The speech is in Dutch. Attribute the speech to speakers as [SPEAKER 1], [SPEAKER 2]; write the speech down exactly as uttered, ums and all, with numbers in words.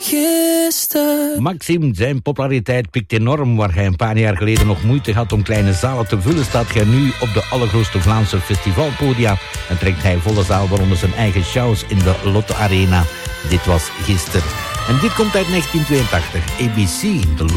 [SPEAKER 1] gisteren.
[SPEAKER 2] Maxime, zijn populariteit pikt enorm. Waar hij een paar jaar geleden nog moeite had om kleine zalen te vullen, staat hij nu op de allergrootste Vlaamse festivalpodia en trekt hij volle zaal, waaronder zijn eigen shows in de Lotte Arena. Dit was gisteren. En dit komt uit negentien tweeëntachtig. A B C, de